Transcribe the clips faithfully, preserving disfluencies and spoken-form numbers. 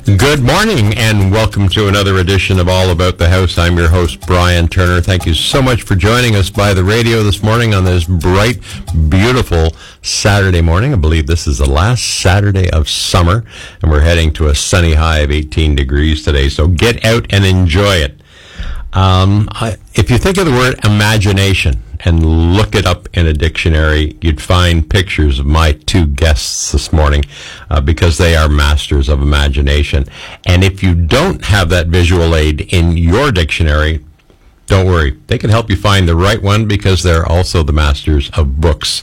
Good morning and welcome to another edition of All About the House. I'm your host, Brian Turner. Thank you so much for joining us by the radio this morning on this bright, beautiful Saturday morning. I believe this is the last Saturday of summer, and we're heading to a sunny high of eighteen degrees today, so get out and enjoy it. Um, I, if you think of the word imagination and look it up in a dictionary, you'd find pictures of my two guests this morning uh, because they are masters of imagination. And if you don't have that visual aid in your dictionary, don't worry. They can help you find the right one because they're also the masters of books.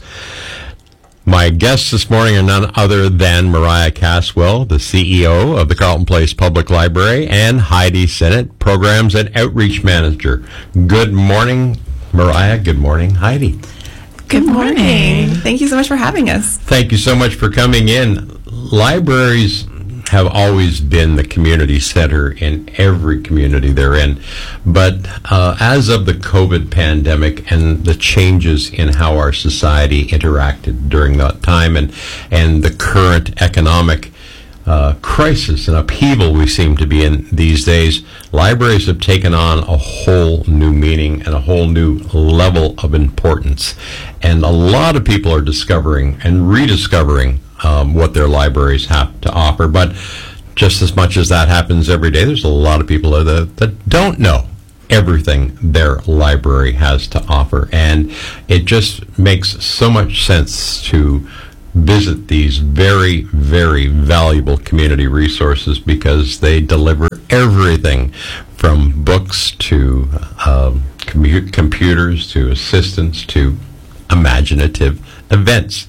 My guests this morning are none other than Mariah Caswell, the C E O of the Carleton Place Public Library, and Heidi Sinnott, Programs and Outreach Manager. Good morning, Mariah. Good morning, Heidi. Good morning. Thank you so much for having us. Thank you so much for coming in. Libraries have always been the community center in every community they're in. But uh, as of the COVID pandemic and the changes in how our society interacted during that time and, and the current economic uh, crisis and upheaval we seem to be in these days, libraries have taken on a whole new meaning and a whole new level of importance. And a lot of people are discovering and rediscovering Um, what their libraries have to offer. But just as much as that happens every day, there's a lot of people that, that don't know everything their library has to offer. And it just makes so much sense to visit these very, very valuable community resources because they deliver everything from books to um, commu- computers to assistants to imaginative events.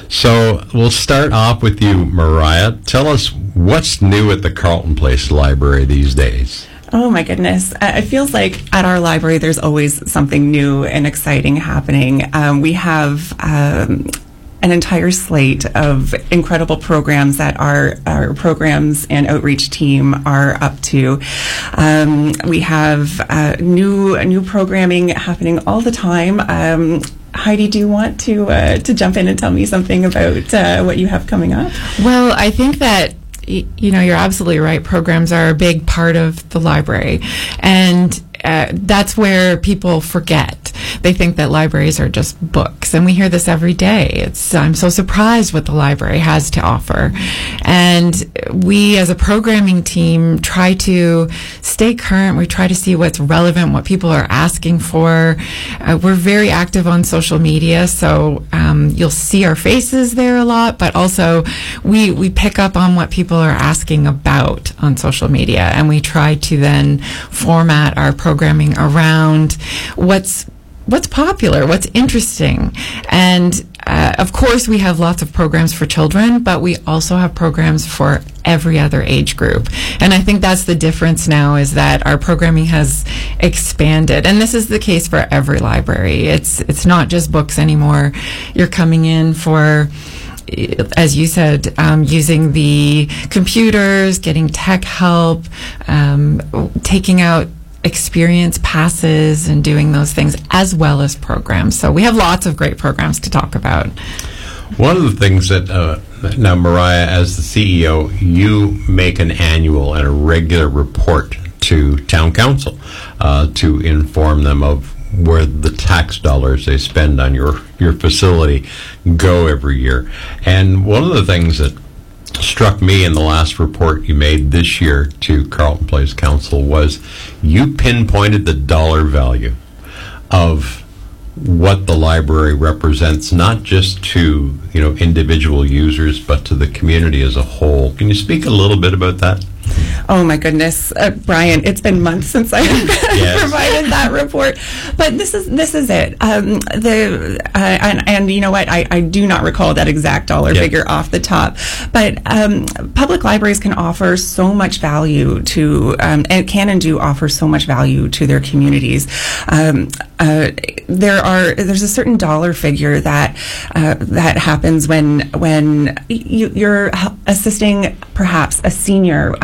So we'll start off with you, Mariah. Tell us what's new at the Carleton Place Library these days. Oh my goodness. Uh, it feels like at our library there's always something new and exciting happening. Um, we have um, an entire slate of incredible programs that our, our programs and outreach team are up to. Um, we have uh, new new programming happening all the time. Um, Heidi, do you want to uh, to jump in and tell me something about uh, what you have coming up? Well, I think that, y- you know, you're absolutely right. Programs are a big part of the library. And uh, that's where people forget. They think that libraries are just books. And we hear this every day. It's I'm so surprised what the library has to offer. And we, as a programming team, try to stay current. We try to see what's relevant, what people are asking for. Uh, we're very active on social media, so um, you'll see our faces there a lot, but also we, we pick up on what people are asking about on social media, and we try to then format our programming around what's what's popular, what's interesting. And uh, of course we have lots of programs for children, but we also have programs for every other age group. And I think that's the difference now, is that our programming has expanded. And this is the case for every library. It's it's not just books anymore. You're coming in for, as you said, um, using the computers, getting tech help, um, taking out experience passes and doing those things, as well as programs. So we have lots of great programs to talk about. One of the things that, uh, now Mariah, as the C E O, you make an annual and a regular report to Town Council uh, to inform them of where the tax dollars they spend on your, your facility go every year. And one of the things that struck me in the last report you made this year to Carleton Place Council was you pinpointed the dollar value of what the library represents, not just to, you know, individual users, but to the community as a whole. Can you speak a little bit about that? Oh my goodness, uh, Brian! It's been months since I yes. provided that report, but this is this is it. Um, the uh, and, and you know what? I, I do not recall that exact dollar yep. figure off the top, but um, public libraries can offer so much value to um, and can and do offer so much value to their communities. Um, uh, there are there's a certain dollar figure that uh, that happens when when you, you're assisting perhaps a senior uh, learn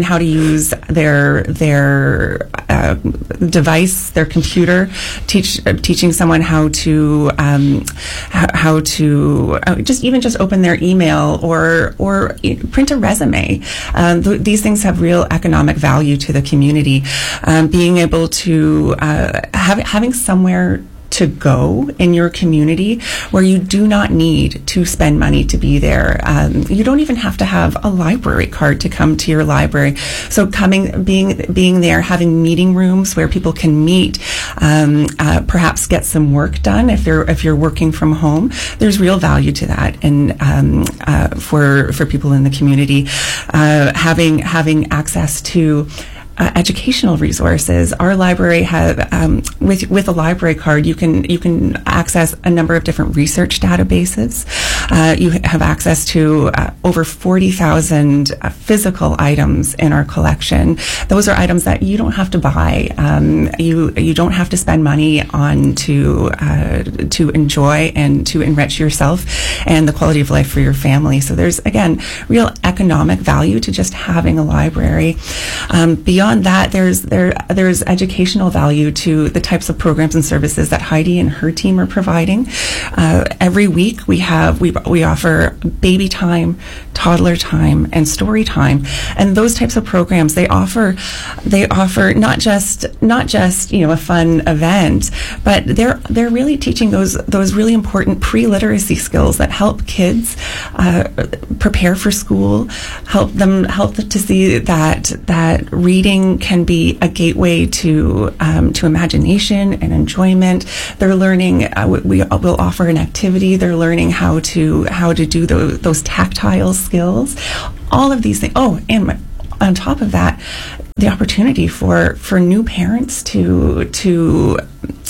how to use their their uh, device, their computer, teach uh, teaching someone how to um, h- how to uh, just even just open their email or or print a resume. Um, th- these things have real economic value to the community. Um, being able to uh, have having somewhere to go in your community where you do not need to spend money to be there. Um, you don't even have to have a library card to come to your library. So coming, being, being there, having meeting rooms where people can meet, um, uh, perhaps get some work done if they're, if you're working from home, there's real value to that. And, um, uh, for, for people in the community, uh, having, having access to Uh, educational resources. Our library have um, with with a library card, you can you can access a number of different research databases. Uh, you have access to uh, over forty thousand uh, physical items in our collection. Those are items that you don't have to buy. Um, you you don't have to spend money on to uh, to enjoy and to enrich yourself and the quality of life for your family. So there's again real economic value to just having a library. Um, beyond Beyond that, there's there there's educational value to the types of programs and services that Heidi and her team are providing. Uh, every week we have we we offer baby time, toddler time, and story time, and those types of programs they offer they offer not just not just you know a fun event, but they're they're really teaching those those really important pre-literacy skills that help kids uh, prepare for school, help them help them to see that that reading can be a gateway to um, to imagination and enjoyment. They're learning. Uh, we will offer an activity. They're learning how to how to do those, those tactile skills. All of these things. Oh, and my, on top of that, the opportunity for for new parents to to.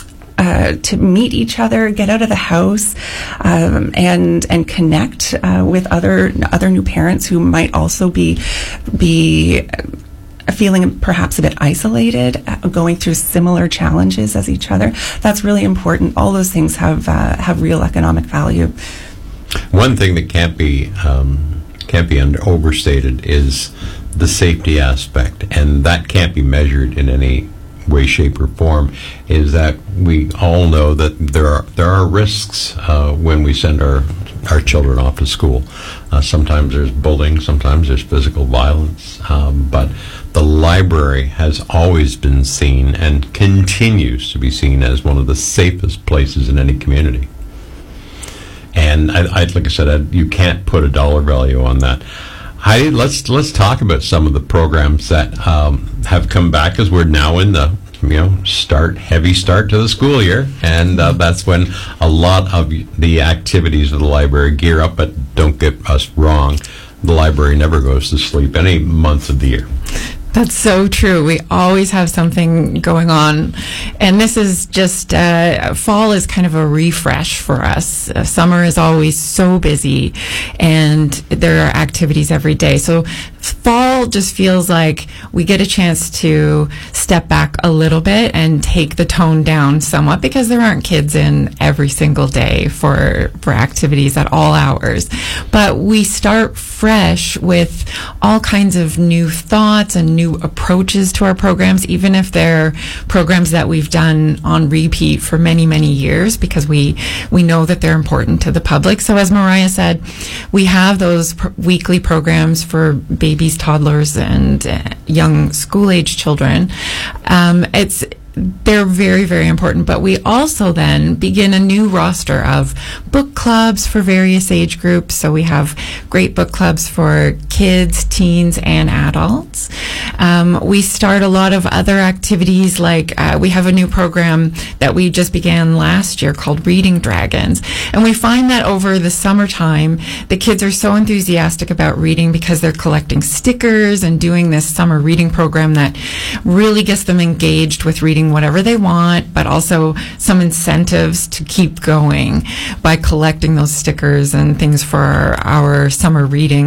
Uh, to meet each other, get out of the house, um, and and connect uh, with other other new parents who might also be be. feeling perhaps a bit isolated, going through similar challenges as each other. That's really important. All those things have uh, have real economic value. One thing that can't be um, can't be under overstated is the safety aspect, and that can't be measured in any way, shape, or form. Is that we all know that there are there are risks uh, when we send our our children off to school. Uh, sometimes there's bullying, sometimes there's physical violence, um, but the library has always been seen and continues to be seen as one of the safest places in any community. And I, I like I said, I, you can't put a dollar value on that. Heidi, let's let's talk about some of the programs that um, have come back, as we're now in the you know start heavy start to the school year, and uh, that's when a lot of the activities of the library gear up. But don't get us wrong, the library never goes to sleep any month of the year. That's so true. We always have something going on. And this is just, uh, fall is kind of a refresh for us. Uh, summer is always so busy and there are activities every day. So fall just feels like we get a chance to step back a little bit and take the tone down somewhat, because there aren't kids in every single day for, for activities at all hours. But we start fresh with all kinds of new thoughts and new approaches to our programs, even if they're programs that we've done on repeat for many, many years, because we we know that they're important to the public. So as Mariah said, we have those pr- weekly programs for babies, toddlers, and uh, young school-age children. Um, it's they're very, very important. But we also then begin a new roster of book clubs for various age groups. So we have great book clubs for kids, teens, and adults. Um, we start a lot of other activities, like uh, we have a new program that we just began last year called Reading Dragons. And we find that over the summertime, the kids are so enthusiastic about reading because they're collecting stickers and doing this summer reading program that really gets them engaged with reading whatever they want, but also some incentives to keep going by collecting those stickers and things for our, our summer reading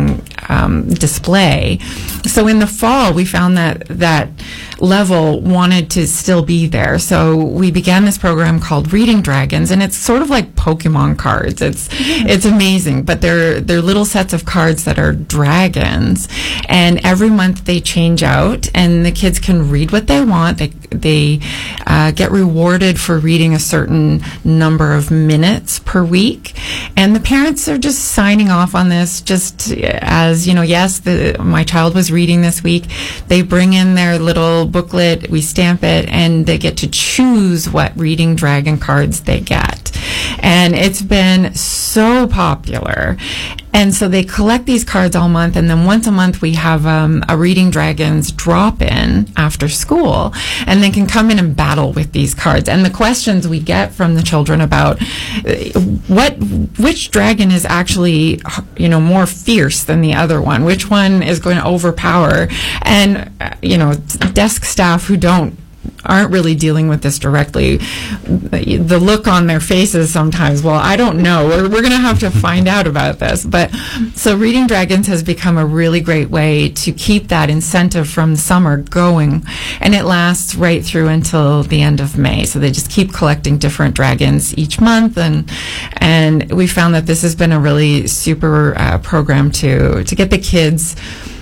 um, display. So in the fall, we found that that level wanted to still be there. So we began this program called Reading Dragons, and it's sort of like Pokemon cards. It's mm-hmm. it's amazing, but they're they're little sets of cards that are dragons, and every month they change out, and the kids can read what they want. They they uh, get rewarded for reading a certain number of minutes per week, and the parents are just signing off on this just as, you know, yes, the, my child was reading this week. They bring in their little booklet, we stamp it, and they get to choose what Reading Dragon cards they get. And it's been so popular. And so they collect these cards all month, and then once a month we have um, a Reading Dragons drop-in after school, and they can come in and battle with these cards. And the questions we get from the children about uh, what, which dragon is actually, you know, more fierce than the other one, which one is going to overpower, and uh, you know, desk staff who don't aren't really dealing with this directly, the look on their faces sometimes, well, I don't know. We're, we're going to have to find out about this. But so Reading Dragons has become a really great way to keep that incentive from summer going, and it lasts right through until the end of May. So they just keep collecting different dragons each month, and and we found that this has been a really super uh, program to to get the kids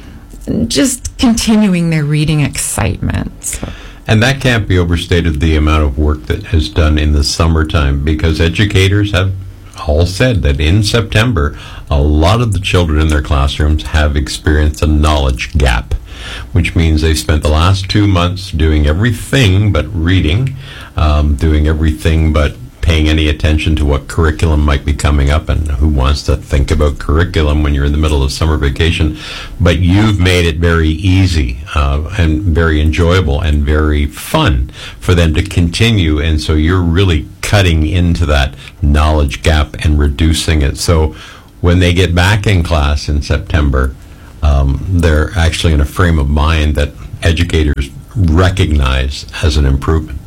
just continuing their reading excitement. So. And that can't be overstated, the amount of work that is done in the summertime, because educators have all said that in September, a lot of the children in their classrooms have experienced a knowledge gap, which means they spent the last two months doing everything but reading, um, doing everything but paying any attention to what curriculum might be coming up, and who wants to think about curriculum when you're in the middle of summer vacation. But you've made it very easy uh, and very enjoyable and very fun for them to continue, and so you're really cutting into that knowledge gap and reducing it. So when they get back in class in September, um, they're actually in a frame of mind that educators recognize as an improvement.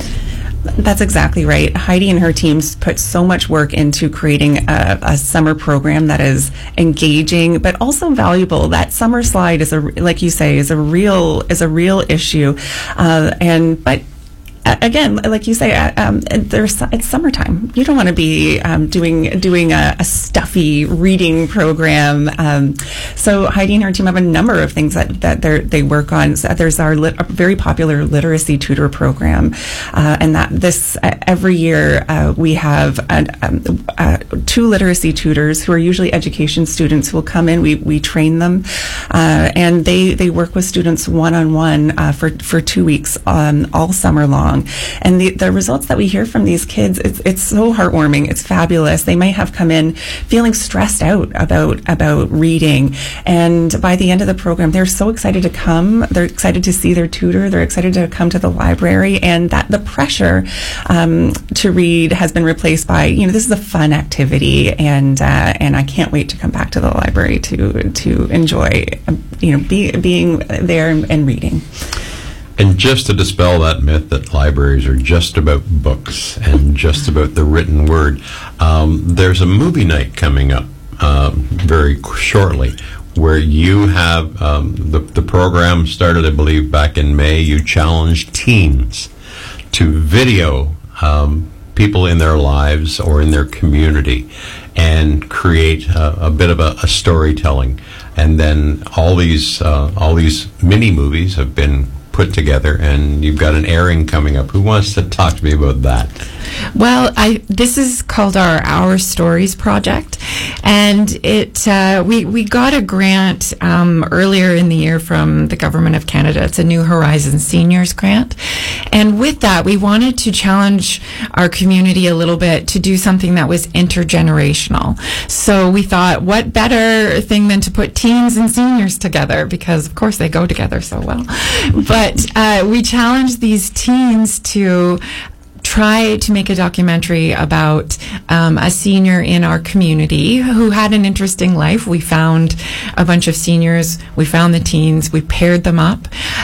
That's exactly right. Heidi and her teams put so much work into creating a, a summer program that is engaging, but also valuable. That summer slide is a, like you say, is a real is a real issue, uh, and but. Again, like you say, um, there's it's summertime. You don't want to be um, doing doing a, a stuffy reading program. Um, so Heidi and her team have a number of things that that they work on. So there's our lit, a very popular literacy tutor program, uh, and that this uh, every year uh, we have an, um, uh, two literacy tutors who are usually education students who will come in. We we train them, uh, and they they work with students one on one for for two weeks um, all summer long. And the, the results that we hear from these kids, it's, it's so heartwarming. It's fabulous. They might have come in feeling stressed out about about reading, and by the end of the program, they're so excited to come. They're excited to see their tutor. They're excited to come to the library, and that the pressure um, to read has been replaced by, you know, this is a fun activity, and uh, and I can't wait to come back to the library to to enjoy, you know, be, being there and, and reading. And just to dispel that myth that libraries are just about books and just about the written word, um, there's a movie night coming up um, very shortly where you have um, the, the program started, I believe, back in May. You challenged teens to video um, people in their lives or in their community and create a, a bit of a, a storytelling. And then all these uh, all these mini movies have been put together, and you've got an airing coming up. Who wants to talk to me about that? Well, I this is called our Our Stories project, and it uh, we we got a grant um, earlier in the year from the Government of Canada. It's a New Horizons Seniors grant, and with that, we wanted to challenge our community a little bit to do something that was intergenerational. So we thought, what better thing than to put teens and seniors together, because of course they go together so well. But uh, we challenged these teens to try to make a documentary about um, a senior in our community who had an interesting life. We found a bunch of seniors, we found the teens, we paired them up,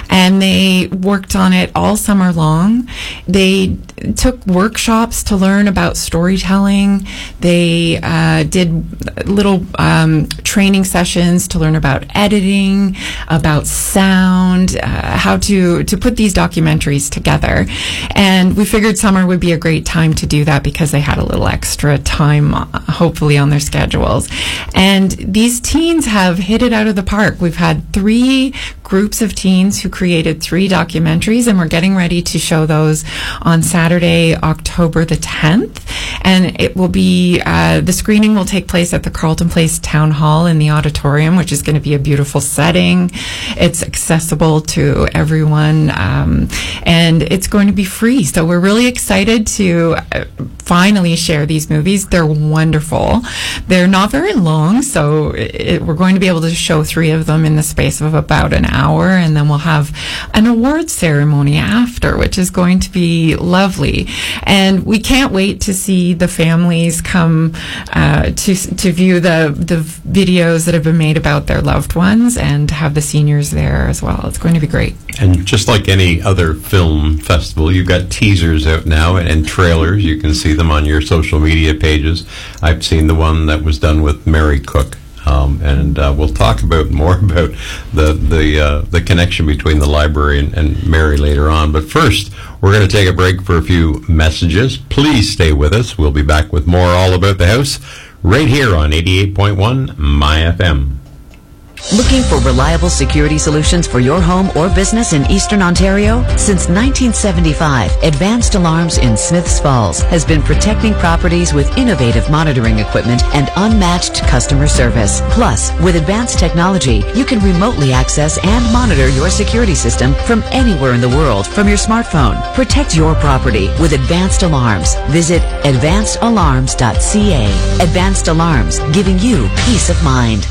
and they worked on it all summer long. They took workshops to learn about storytelling. They uh, did little um, training sessions to learn about editing, about sound, uh, how to, to put these documentaries together. And we figured summer would be a great time to do that because they had a little extra time, uh, hopefully, on their schedules. And these teens have hit it out of the park. We've had three groups of teens who created three documentaries, and we're getting ready to show those on Saturday, October the tenth. And it will be, uh, the screening will take place at the Carleton Place Town Hall in the auditorium, which is going to be a beautiful setting. It's accessible to everyone, um, and it's going to be free. So we're really excited to uh, finally share these movies. They're wonderful. They're not very long, so it, we're going to be able to show three of them in the space of about an hour, and then we'll have an award ceremony after, which is going to be lovely. And we can't wait to see the families come uh, to to view the the videos that have been made about their loved ones, and have the seniors there as well. It's going to be great. And just like any other film festival, you've got teasers out now and, and trailers. You can see them on your social media pages. I've seen the one that was done with Mary Cook. Um, and uh, we'll talk about more about the the uh, the connection between the library and, and Mary later on. But first, we're going to take a break for a few messages. Please stay with us. We'll be back with more All About the House right here on eighty-eight point one My F M. Looking for reliable security solutions for your home or business in Eastern Ontario? Since nineteen seventy-five, Advanced Alarms in Smiths Falls has been protecting properties with innovative monitoring equipment and unmatched customer service. Plus, with advanced technology, you can remotely access and monitor your security system from anywhere in the world from your smartphone. Protect your property with Advanced Alarms. Visit advanced alarms dot c a. Advanced Alarms, giving you peace of mind.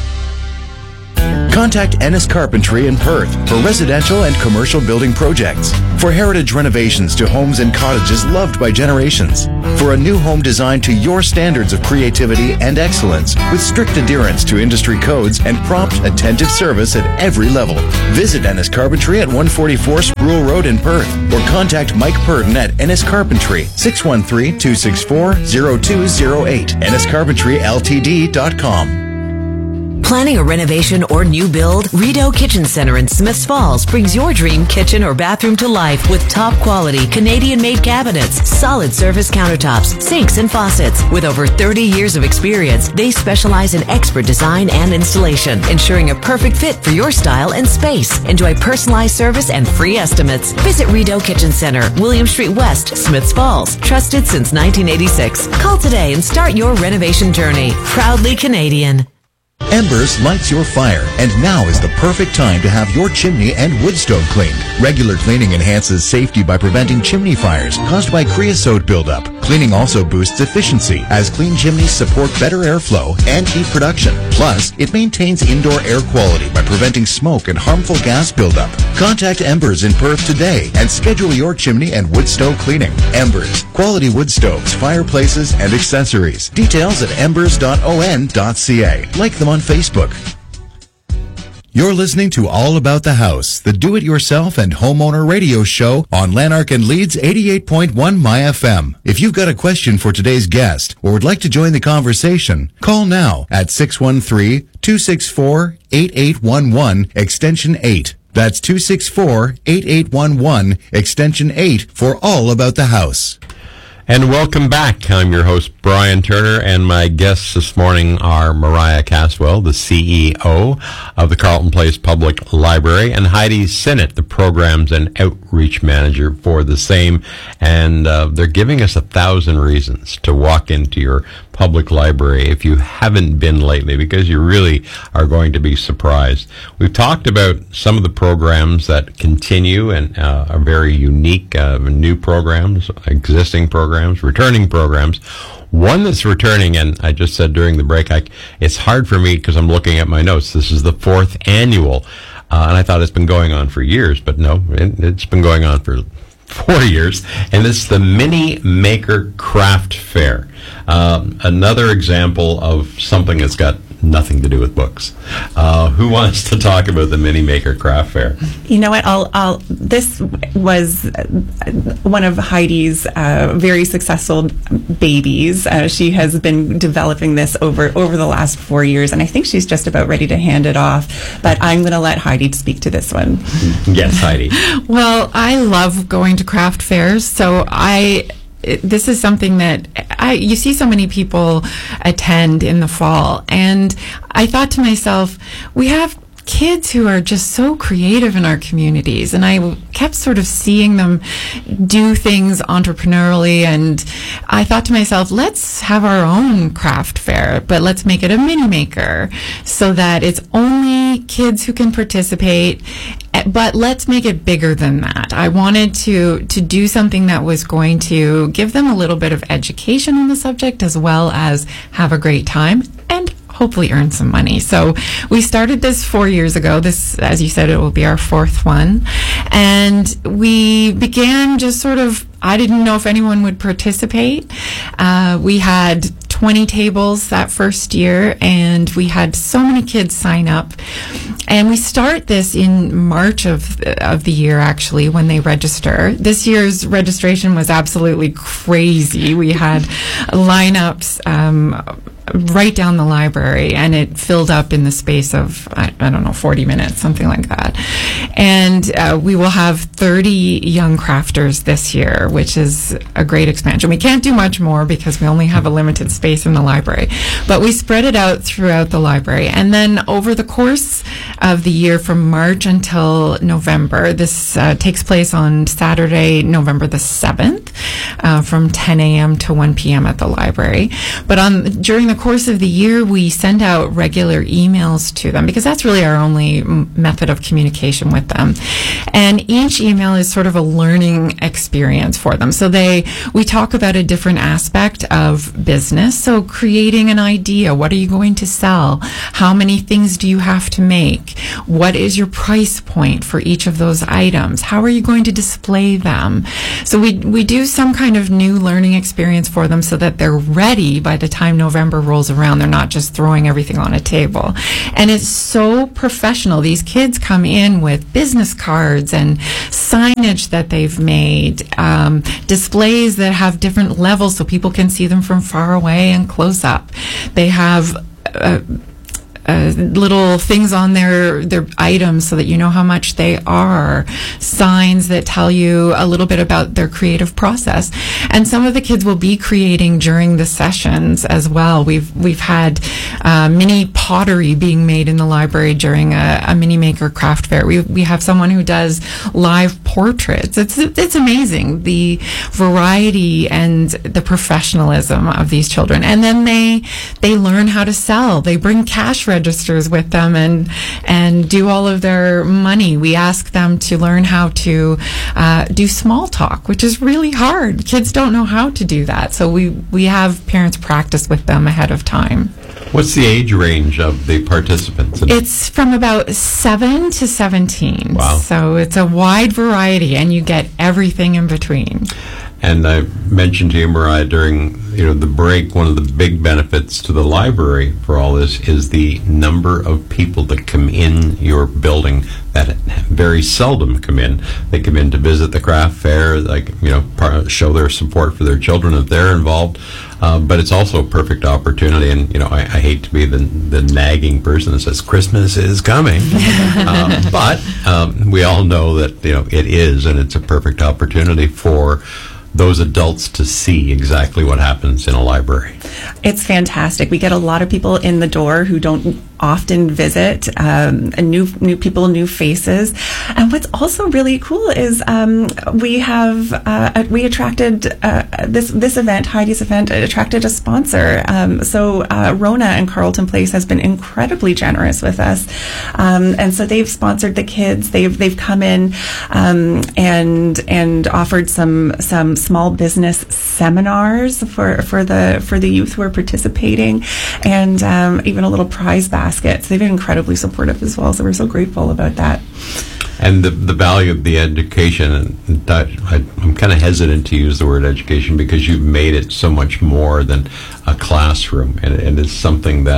Contact Ennis Carpentry in Perth for residential and commercial building projects. For heritage renovations to homes and cottages loved by generations. For a new home designed to your standards of creativity and excellence with strict adherence to industry codes and prompt, attentive service at every level. Visit Ennis Carpentry at one forty-four Sproul Road in Perth or contact Mike Purden at Ennis Carpentry, six one three, two six four, zero two zero eight, ennis carpentry l t d dot com. Planning a renovation or new build? Rideau Kitchen Center in Smiths Falls brings your dream kitchen or bathroom to life with top quality Canadian-made cabinets, solid surface countertops, sinks, and faucets. With over thirty years of experience, they specialize in expert design and installation, ensuring a perfect fit for your style and space. Enjoy personalized service and free estimates. Visit Rideau Kitchen Center, William Street West, Smiths Falls. Trusted since nineteen eighty-six. Call today and start your renovation journey. Proudly Canadian. Embers lights your fire, and now is the perfect time to have your chimney and wood stove cleaned. Regular cleaning enhances safety by preventing chimney fires caused by creosote buildup. Cleaning also boosts efficiency, as clean chimneys support better airflow and heat production. Plus, it maintains indoor air quality by preventing smoke and harmful gas buildup. Contact Embers in Perth today and schedule your chimney and wood stove cleaning. Embers, quality wood stoves, fireplaces, and accessories. Details at embers dot o n dot c a. Like them on Facebook. You're listening to All About the House, the do-it-yourself and homeowner radio show on Lanark and Leeds eighty-eight point one My F M. If you've got a question for today's guest or would like to join the conversation, call now at six one three, two six four, eight eight one one, extension eight. That's two six four, eight eight one one, extension eight for All About the House. And welcome back. I'm your host, Brian Turner, and my guests this morning are Mariah Caswell, the C E O of the Carleton Place Public Library, and Heidi Sinnott, the Programs and Outreach Manager for the same. And uh, they're giving us a thousand reasons to walk into your public library if you haven't been lately, because you really are going to be surprised. We've talked about some of the programs that continue and uh, are very unique, uh, new programs, existing programs, returning programs. One that's returning, and I just said during the break, I, it's hard for me because I'm looking at my notes. This is the fourth annual, uh, and I thought it's been going on for years, but no, it, it's been going on for four years, and it's the Mini Maker Craft Fair. Um, another example of something that's got nothing to do with books. Uh, who wants to talk about the Mini Maker Craft Fair? You know what? I'll. I'll this was one of Heidi's uh, very successful babies. Uh, she has been developing this over over the last four years, and I think she's just about ready to hand it off. But I'm going to let Heidi speak to this one. Yes, Heidi. Well, I love going to craft fairs, so I. It, this is something that I, you see so many people attend in the fall, and I thought to myself, we have kids who are just so creative in our communities, and I kept sort of seeing them do things entrepreneurially, and I thought to myself, let's have our own craft fair, but let's make it a mini maker so that it's only kids who can participate, but let's make it bigger than that. I wanted to to do something that was going to give them a little bit of education on the subject as well as have a great time and hopefully earn some money. So we started this four years ago. This, as you said, it will be our fourth one. And we began just sort of, I didn't know if anyone would participate. Uh, we had twenty tables that first year, and we had so many kids sign up. And we start this in March of of the year, actually, when they register. This year's registration was absolutely crazy. We had lineups um, right down the library, and it filled up in the space of, I, I don't know, forty minutes, something like that. And uh, we will have thirty young crafters this year, which is a great expansion. We can't do much more because we only have a limited space in the library, but we spread it out throughout the library. And then over the course of the year, from March until November, this uh, takes place on Saturday, November the seventh, uh, from ten a.m. to one p.m. at the library. But on during the course of the year, we send out regular emails to them because that's really our only m- method of communication with them. And each email is sort of a learning experience for them. So they, we talk about a different aspect of business. So creating an idea. What are you going to sell? How many things do you have to make? What is your price point for each of those items? How are you going to display them? So we, we do some kind of new learning experience for them so that they're ready by the time November rolls around. They're not just throwing everything on a table. And it's so professional. These kids come in with business cards and signage that they've made, um, displays that have different levels so people can see them from far away and close up. They have uh, Uh, little things on their their items so that you know how much they are, signs that tell you a little bit about their creative process. And some of the kids will be creating during the sessions as well. We've we've had uh, mini pottery being made in the library during a, a mini maker craft fair. We we have someone who does live portraits. It's it's amazing the variety and the professionalism of these children. And then they they learn how to sell. They bring cash registers with them and and do all of their money. We ask them to learn how to uh, do small talk, which is really hard. Kids don't know how to do that. So we, we have parents practice with them ahead of time. What's the age range of the participants? It's from about seven to seventeen. Wow. So it's a wide variety, and you get everything in between. And I mentioned to you, Mariah, during you know the break, one of the big benefits to the library for all this is the number of people that come in your building that very seldom come in. They come in to visit the craft fair, like you know, par- show their support for their children if they're involved. Uh, but it's also a perfect opportunity, and you know, I, I hate to be the the nagging person that says Christmas is coming, um, but um, we all know that you know it is, and it's a perfect opportunity for those adults to see exactly what happens in a library. It's fantastic. We get a lot of people in the door who don't often visit, um, and new new people, new faces. And what's also really cool is um, we have uh, we attracted uh, this this event, Heidi's event, attracted a sponsor. Um, so uh, Rona and Carleton Place has been incredibly generous with us, um, and so they've sponsored the kids. They've they've come in um, and and offered some some small business seminars for for the for the youth who are participating, and um, even a little prize basket. So they've been incredibly supportive as well. So we're so grateful about that. And the the value of the education, and that, I, I'm kind of hesitant to use the word education because you've made it so much more than a classroom, and, and it's something that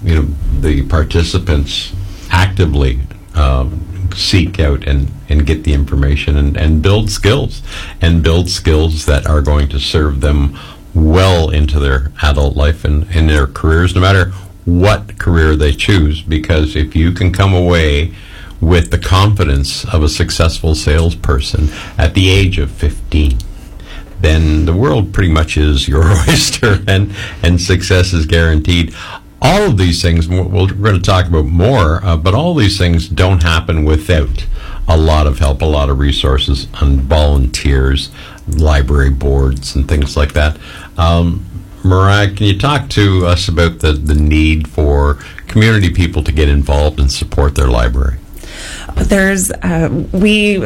you know, the participants actively um, seek out and, and get the information and, and build skills, and build skills that are going to serve them well into their adult life and in their careers, no matter what career they choose. Because if you can come away with the confidence of a successful salesperson at the age of fifteen, then the world pretty much is your oyster, and, and success is guaranteed. All of these things, we'll, we're going to talk about more, uh, but all these things don't happen without a lot of help, a lot of resources, and volunteers, library boards, and things like that. Um, Mariah, can you talk to us about the, the need for community people to get involved and support their library? There's, uh, we...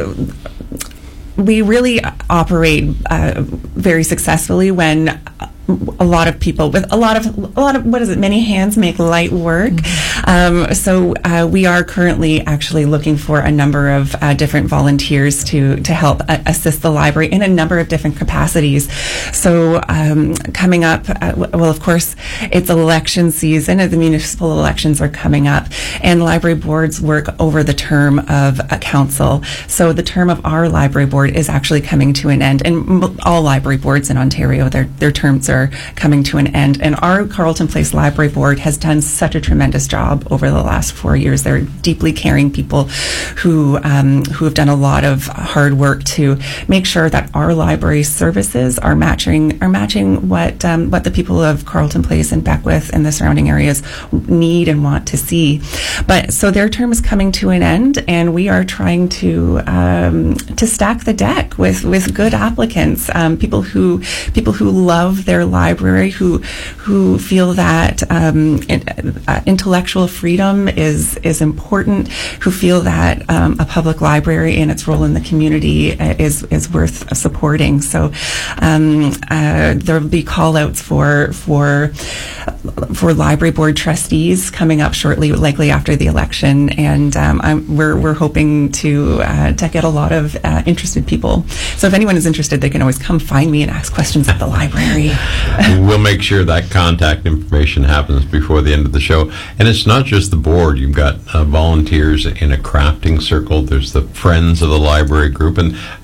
We really operate uh, very successfully when a lot of people with a lot of a lot of what is it? Many hands make light work. Mm-hmm. Um, so uh, we are currently actually looking for a number of uh, different volunteers to to help uh, assist the library in a number of different capacities. So um, coming up, uh, well, of course, it's election season, and the municipal elections are coming up, and library boards work over the term of a council. So the term of our library board is actually coming to an end, and m- all library boards in Ontario, their their terms are coming to an end. And our Carleton Place Library Board has done such a tremendous job over the last four years. They're deeply caring people who um, who have done a lot of hard work to make sure that our library services are matching are matching what um, what the people of Carleton Place and Beckwith and the surrounding areas need and want to see. But so their term is coming to an end, and we are trying to um, to stack the deck with with good applicants, um, people who people who love their library, who who feel that um, in, uh, intellectual freedom is is important, who feel that um, a public library and its role in the community uh, is is worth supporting. So um, uh, there will be call outs for for for library board trustees coming up shortly, likely after the election, and um, I'm, we're we're hoping to uh, to get a lot of uh, interested people. So if anyone is interested, they can always come find me and ask questions at the library. We'll make sure that contact information happens before the end of the show. And it's not just the board. You've got uh, volunteers in a crafting circle. There's the Friends of the Library group. And